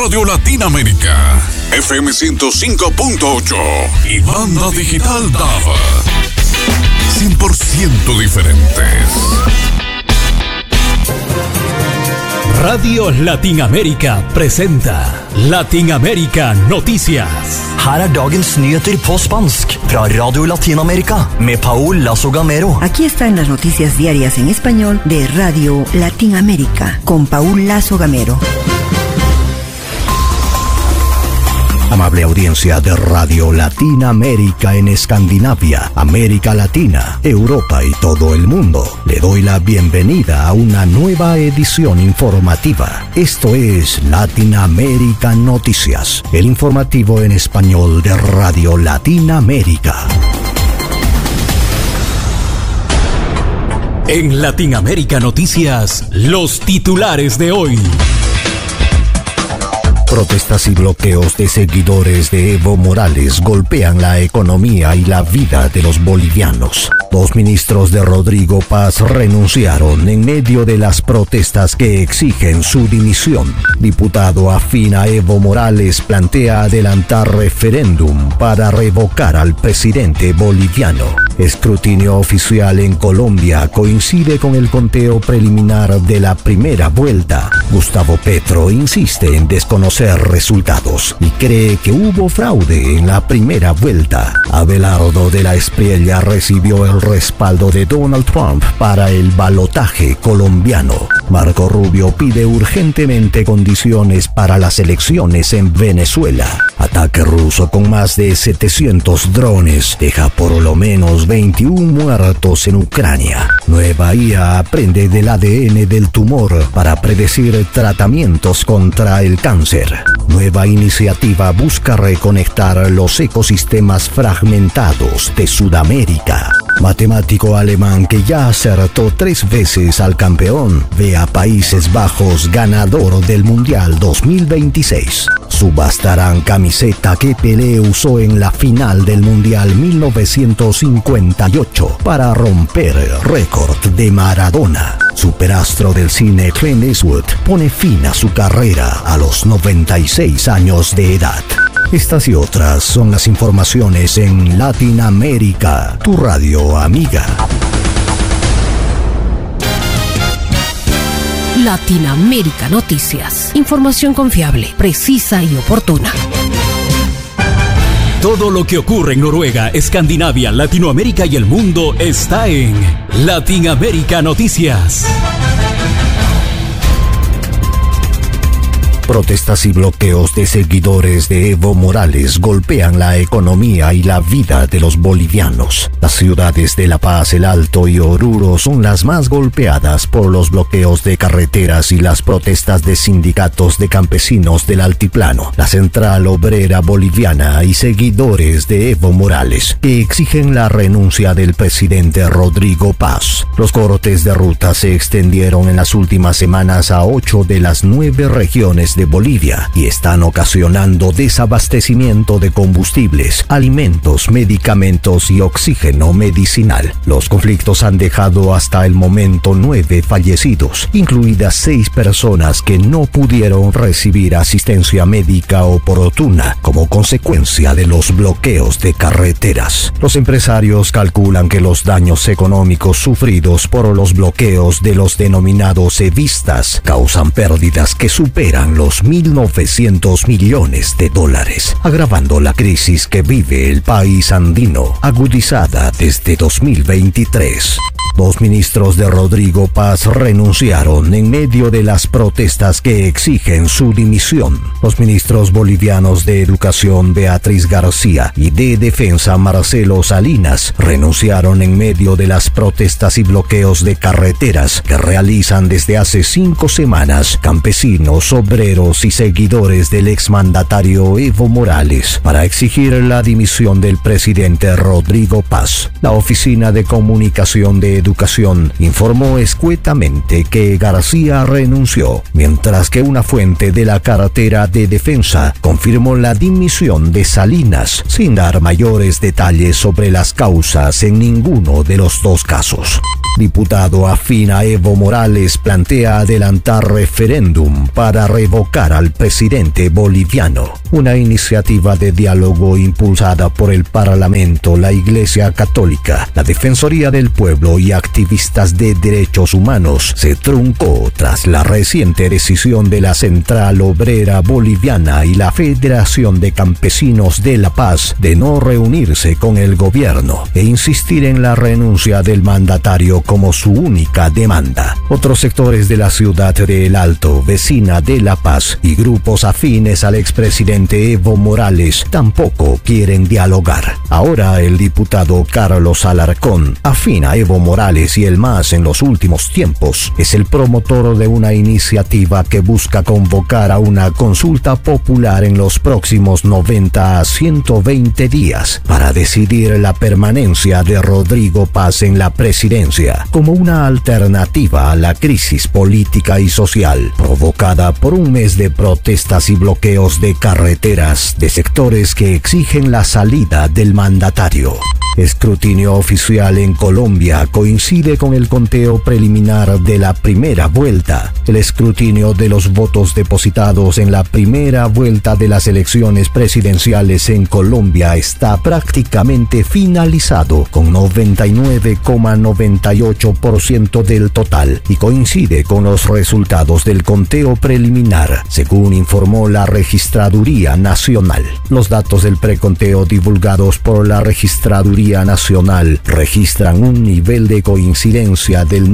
Radio Latinoamérica, FM 105.8 y banda digital DAB. 100% diferentes. Radio Latinoamérica presenta Latinoamérica Noticias. Her er dagens nyheter på spansk fra Radio Latinoamérica med Paul Lazo Gamero. Aquí están las noticias diarias en español de Radio Latinoamérica con Paul Lazo Gamero. Amable audiencia de Radio Latinoamérica en Escandinavia, América Latina, Europa y todo el mundo. Le doy la bienvenida a una nueva edición informativa. Esto es Latinoamérica Noticias, el informativo en español de Radio Latinoamérica. En Latinoamérica Noticias, los titulares de hoy. Protestas y bloqueos de seguidores de Evo Morales golpean la economía y la vida de los bolivianos. Dos ministros de Rodrigo Paz renunciaron en medio de las protestas que exigen su dimisión. Diputado afín a Evo Morales plantea adelantar referéndum para revocar al presidente boliviano. Escrutinio oficial en Colombia coincide con el conteo preliminar de la primera vuelta. Gustavo Petro insiste en desconocer resultados y cree que hubo fraude en la primera vuelta. Abelardo de la Espriella recibió el respaldo de Donald Trump para el balotaje colombiano. Marco Rubio pide urgentemente condiciones para las elecciones en Venezuela. Ataque ruso con más de 700 drones deja por lo menos 21 muertos en Ucrania. Nueva IA aprende del ADN del tumor para predecir tratamientos contra el cáncer. Nueva iniciativa busca reconectar los ecosistemas fragmentados de Sudamérica. Matemático alemán que ya acertó 3 veces al campeón ve a Países Bajos ganador del Mundial 2026. Subastarán camiseta que Pelé usó en la final del Mundial 1958 para romper el récord de Maradona. Superastro del cine Clint Eastwood pone fin a su carrera a los 96 años de edad. Estas y otras son las informaciones en Latinoamérica, tu radio amiga. Latinoamérica Noticias. Información confiable, precisa y oportuna. Todo lo que ocurre en Noruega, Escandinavia, Latinoamérica y el mundo está en Latinoamérica Noticias. Protestas y bloqueos de seguidores de Evo Morales golpean la economía y la vida de los bolivianos. Las ciudades de La Paz, El Alto y Oruro son las más golpeadas por los bloqueos de carreteras y las protestas de sindicatos de campesinos del altiplano, la Central Obrera Boliviana y seguidores de Evo Morales, que exigen la renuncia del presidente Rodrigo Paz. Los cortes de ruta se extendieron en las últimas semanas a 8 de las 9 regiones de Bolivia y están ocasionando desabastecimiento de combustibles, alimentos, medicamentos y oxígeno medicinal. Los conflictos han dejado hasta el momento 9 fallecidos, incluidas 6 personas que no pudieron recibir asistencia médica oportuna como consecuencia de los bloqueos de carreteras. Los empresarios calculan que los daños económicos sufridos por los bloqueos de los denominados evistas causan pérdidas que superan los 1.900 millones de dólares, agravando la crisis que vive el país andino, agudizada desde 2023. Dos ministros de Rodrigo Paz renunciaron en medio de las protestas que exigen su dimisión. Los ministros bolivianos de Educación Beatriz García y de Defensa Marcelo Salinas renunciaron en medio de las protestas y bloqueos de carreteras que realizan desde hace 5 semanas campesinos, obreros y seguidores del exmandatario Evo Morales para exigir la dimisión del presidente Rodrigo Paz. La Oficina de Comunicación de Educación informó escuetamente que García renunció, mientras que una fuente de la cartera de Defensa confirmó la dimisión de Salinas, sin dar mayores detalles sobre las causas en ninguno de los dos casos. Diputado afín a Evo Morales plantea adelantar referéndum para revocar convocar al presidente boliviano. Una iniciativa de diálogo impulsada por el Parlamento, la Iglesia Católica, la Defensoría del Pueblo y activistas de derechos humanos se truncó tras la reciente decisión de la Central Obrera Boliviana y la Federación de Campesinos de La Paz de no reunirse con el gobierno e insistir en la renuncia del mandatario como su única demanda. Otros sectores de la ciudad de El Alto, vecina de La Paz, y grupos afines al expresidente Evo Morales tampoco quieren dialogar. Ahora el diputado Carlos Alarcón, afín a Evo Morales y el MAS en los últimos tiempos, es el promotor de una iniciativa que busca convocar a una consulta popular en los próximos 90 a 120 días para decidir la permanencia de Rodrigo Paz en la presidencia como una alternativa a la crisis política y social provocada por un mes de protestas y bloqueos de carreteras de sectores que exigen la salida del mandatario. Escrutinio oficial en Colombia coincide con el conteo preliminar de la primera vuelta. El escrutinio de los votos depositados en la primera vuelta de las elecciones presidenciales en Colombia está prácticamente finalizado con 99,98% del total y coincide con los resultados del conteo preliminar, según informó la Registraduría Nacional. Los datos del preconteo divulgados por la Registraduría Nacional registran un nivel de coincidencia del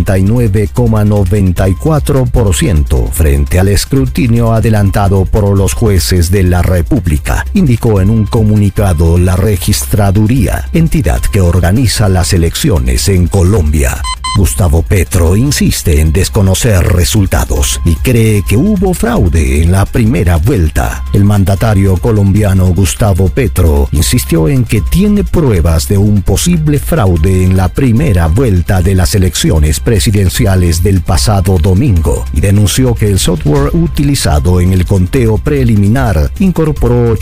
99,94% frente al escrutinio adelantado por los jueces de la República, indicó en un comunicado la Registraduría, entidad que organiza las elecciones en Colombia. Gustavo Petro insiste en desconocer resultados y cree que hubo fraude en la primera vuelta. El mandatario colombiano Gustavo Petro insistió en que tiene pruebas de un posible fraude en la primera vuelta de las elecciones presidenciales del pasado domingo y denunció que el software utilizado en el conteo preliminar incorporó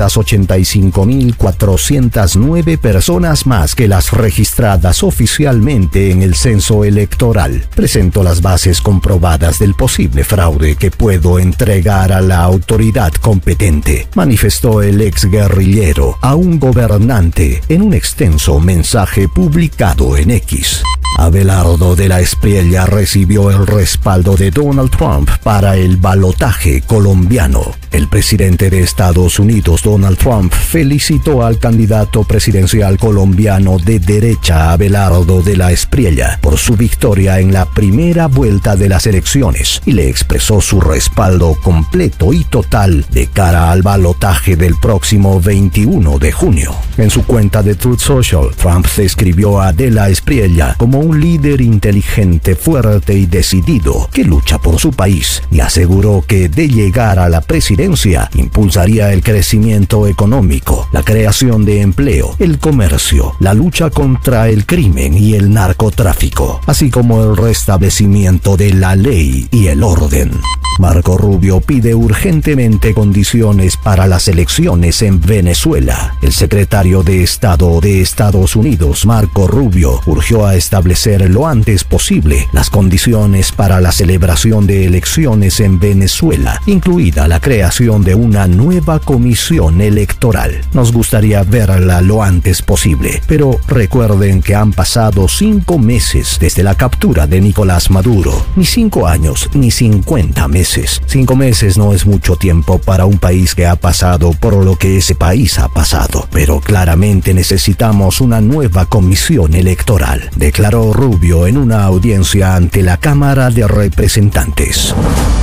885.409 personas más que las registradas oficialmente en el censo electoral. Presento las bases comprobadas del posible fraude que puedo entregar a la autoridad competente, manifestó el exguerrillero a un gobernante en un extenso mensaje publicado en X. Abelardo de la Espriella recibió el respaldo de Donald Trump para el balotaje colombiano. El presidente de Estados Unidos, Donald Trump, felicitó al candidato presidencial colombiano de derecha, Abelardo de la Espriella, por su victoria en la primera vuelta de las elecciones y le expresó su respaldo completo y total de cara al balotaje del próximo 21 de junio. En su cuenta de Truth Social, Trump describió a de la Espriella como un líder inteligente, fuerte y decidido que lucha por su país y aseguró que de llegar a la presidencia impulsaría el crecimiento económico, la creación de empleo, el comercio, la lucha contra el crimen y el narcotráfico, así como el restablecimiento de la ley y el orden. Marco Rubio pide urgentemente condiciones para las elecciones en Venezuela. El secretario de Estado de Estados Unidos, Marco Rubio, urgió a establecer lo antes posible las condiciones para la celebración de elecciones en Venezuela, incluida la creación de una nueva comisión electoral. Nos gustaría verla lo antes posible, pero recuerden que han pasado 5 meses desde la captura de Nicolás Maduro. Ni 5 años, ni 50 meses. 5 meses no es mucho tiempo para un país que ha pasado por lo que ese país ha pasado, pero claramente necesitamos una nueva comisión electoral, declaró Rubio en una audiencia ante la Cámara de Representantes.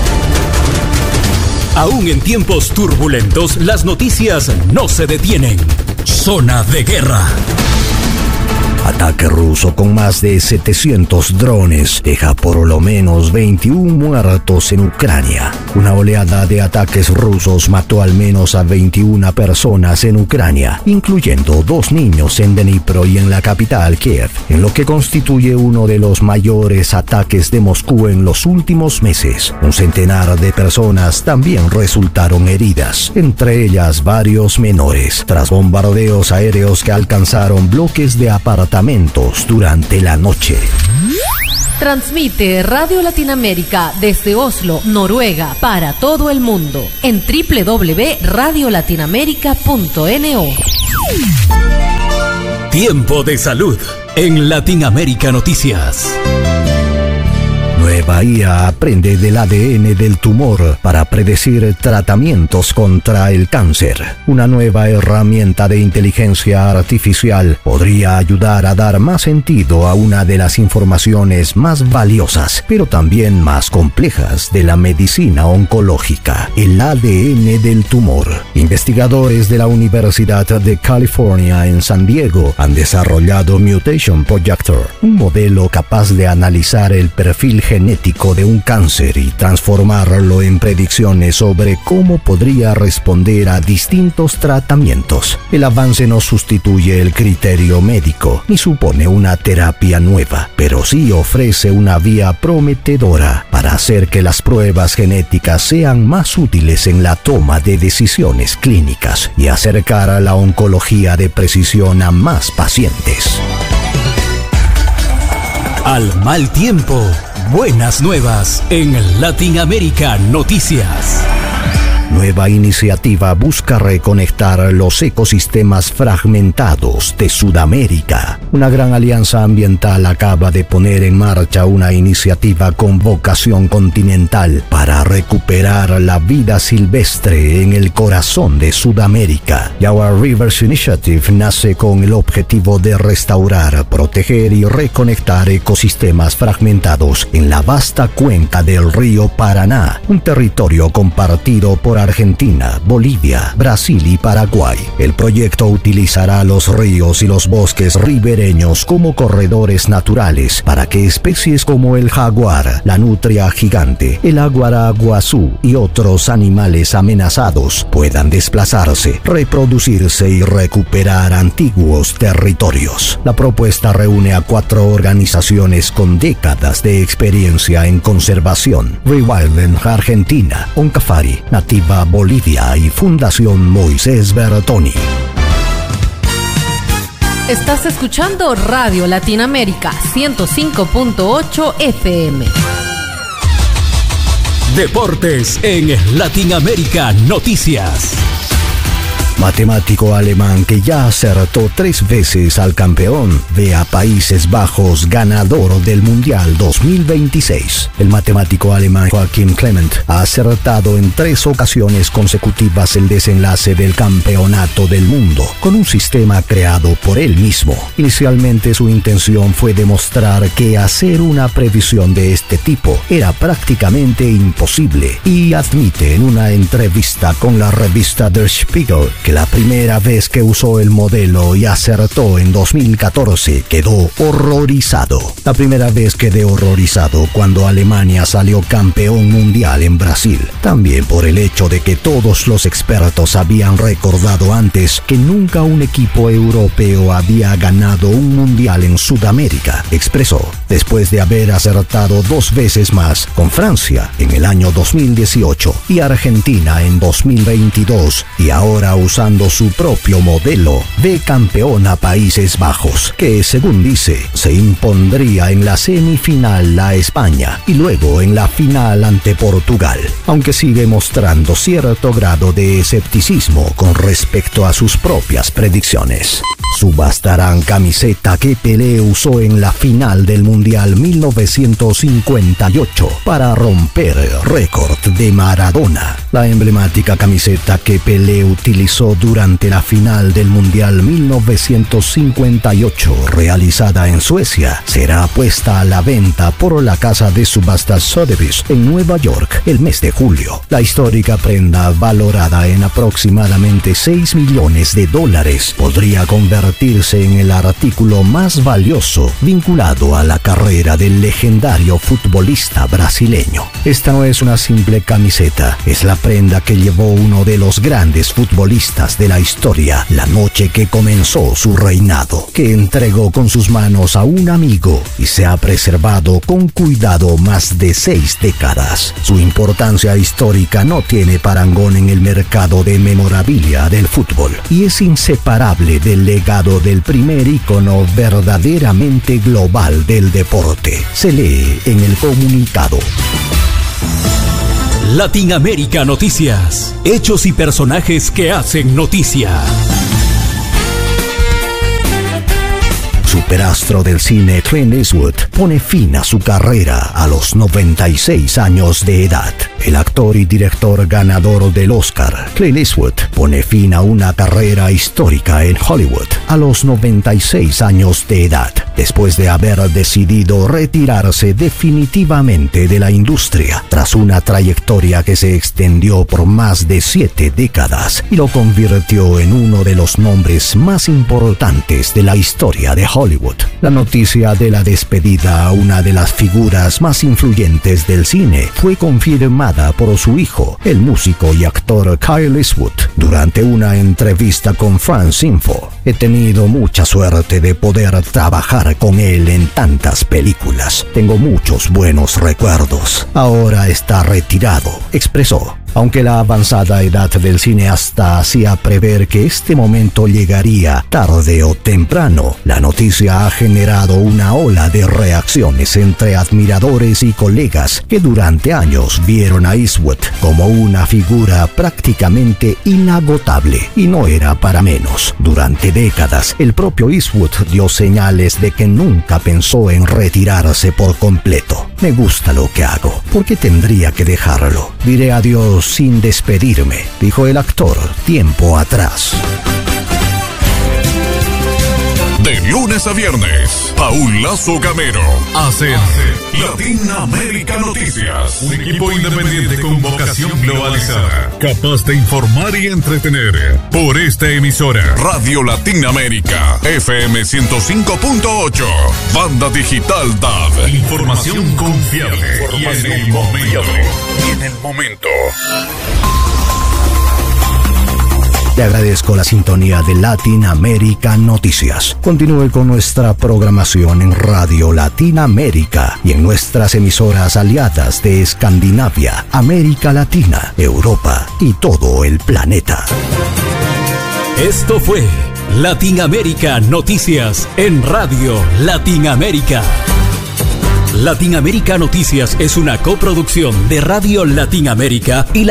Aún en tiempos turbulentos, las noticias no se detienen. Zona de guerra. Ataque ruso con más de 700 drones deja por lo menos 21 muertos en Ucrania. Una oleada de ataques rusos mató al menos a 21 personas en Ucrania, incluyendo 2 niños en Dnipro y en la capital Kiev, en lo que constituye uno de los mayores ataques de Moscú en los últimos meses. Un centenar de personas también resultaron heridas, entre ellas varios menores, tras bombardeos aéreos que alcanzaron bloques de apartamentos durante la noche. Transmite Radio Latinoamérica desde Oslo, Noruega, para todo el mundo en www.radiolatinoamerica.no. Tiempo de salud en Latinoamérica Noticias. Nueva IA aprende del ADN del tumor para predecir tratamientos contra el cáncer. Una nueva herramienta de inteligencia artificial podría ayudar a dar más sentido a una de las informaciones más valiosas, pero también más complejas de la medicina oncológica: el ADN del tumor. Investigadores de la Universidad de California en San Diego han desarrollado Mutation Projector, un modelo capaz de analizar el perfil genético de un cáncer y transformarlo en predicciones sobre cómo podría responder a distintos tratamientos. El avance no sustituye el criterio médico ni supone una terapia nueva, pero sí ofrece una vía prometedora para hacer que las pruebas genéticas sean más útiles en la toma de decisiones clínicas y acercar a la oncología de precisión a más pacientes. Al mal tiempo, buenas nuevas en Latinoamérica Noticias. Nueva iniciativa busca reconectar los ecosistemas fragmentados de Sudamérica. Una gran alianza ambiental acaba de poner en marcha una iniciativa con vocación continental para recuperar la vida silvestre en el corazón de Sudamérica. Our Rivers Initiative nace con el objetivo de restaurar, proteger y reconectar ecosistemas fragmentados en la vasta cuenca del río Paraná, un territorio compartido por Argentina, Bolivia, Brasil y Paraguay. El proyecto utilizará los ríos y los bosques ribereños como corredores naturales para que especies como el jaguar, la nutria gigante, el aguaraguazú y otros animales amenazados puedan desplazarse, reproducirse y recuperar antiguos territorios. La propuesta reúne a 4 organizaciones con décadas de experiencia en conservación: Rewilding Argentina, Oncafari, Nativa Bolivia y Fundación Moisés Bertoni. Estás escuchando Radio Latinoamérica 105.8 FM. Deportes en Latinoamérica Noticias. Matemático alemán que ya acertó 3 veces al campeón ve a Países Bajos ganador del Mundial 2026. El matemático alemán Joachim Clement ha acertado en 3 ocasiones consecutivas el desenlace del campeonato del mundo, con un sistema creado por él mismo. Inicialmente su intención fue demostrar que hacer una previsión de este tipo era prácticamente imposible, y admite en una entrevista con la revista Der Spiegel que la primera vez que usó el modelo y acertó en 2014 quedó horrorizado. La primera vez quedé horrorizado cuando Alemania salió campeón mundial en Brasil, también por el hecho de que todos los expertos habían recordado antes que nunca un equipo europeo había ganado un mundial en Sudamérica, expresó, después de haber acertado 2 veces más con Francia en el año 2018 y Argentina en 2022, y ahora usando su propio modelo, ve campeón a Países Bajos, que según dice, se impondría en la semifinal a España y luego en la final ante Portugal, aunque sigue mostrando cierto grado de escepticismo con respecto a sus propias predicciones. Subastarán camiseta que Pelé usó en la final del Mundial 1958 para romper el récord de Maradona. La emblemática camiseta que Pelé utilizó durante la final del Mundial 1958 realizada en Suecia será puesta a la venta por la casa de subastas Sotheby's en Nueva York el mes de julio. La histórica prenda, valorada en aproximadamente $6 millones, podría convertirse en el artículo más valioso vinculado a la carrera del legendario futbolista brasileño. Esta no es una simple camiseta, es la prenda que llevó uno de los grandes futbolistas protagonistas de la historia, la noche que comenzó su reinado, que entregó con sus manos a un amigo y se ha preservado con cuidado más de 6 décadas. Su importancia histórica no tiene parangón en el mercado de memorabilia del fútbol y es inseparable del legado del primer ícono verdaderamente global del deporte. Se lee en el comunicado. Latinoamérica Noticias. Hechos y personajes que hacen noticia. Superastro del cine Clint Eastwood pone fin a su carrera a los 96 años de edad. El actor y director ganador del Oscar, Clint Eastwood, pone fin a una carrera histórica en Hollywood a los 96 años de edad, después de haber decidido retirarse definitivamente de la industria, tras una trayectoria que se extendió por más de 7 décadas y lo convirtió en uno de los nombres más importantes de la historia de Hollywood. La noticia de la despedida a una de las figuras más influyentes del cine fue confirmada por su hijo, el músico y actor Kyle Eastwood, durante una entrevista con France Info. He tenido mucha suerte de poder trabajar con él en tantas películas. Tengo muchos buenos recuerdos. Ahora está retirado, expresó. Aunque la avanzada edad del cineasta hacía prever que este momento llegaría tarde o temprano, la noticia ha generado una ola de reacciones entre admiradores y colegas que durante años vieron a Eastwood como una figura prácticamente inagotable, y no era para menos. Durante décadas, el propio Eastwood dio señales de que nunca pensó en retirarse por completo. Me gusta lo que hago, ¿por qué tendría que dejarlo? Diré adiós sin despedirme, dijo el actor tiempo atrás. De lunes a viernes, Paul Lazo Gamero hace Latinoamérica Noticias. Un equipo independiente con vocación globalizada, capaz de informar y entretener. Por esta emisora, Radio Latinoamérica, FM 105.8, Banda Digital DAB. Información confiable y en el momento. Le agradezco la sintonía de Latinoamérica Noticias. Continúe con nuestra programación en Radio Latinoamérica y en nuestras emisoras aliadas de Escandinavia, América Latina, Europa y todo el planeta. Esto fue Latinoamérica Noticias en Radio Latinoamérica. Latinoamérica Noticias es una coproducción de Radio Latinoamérica y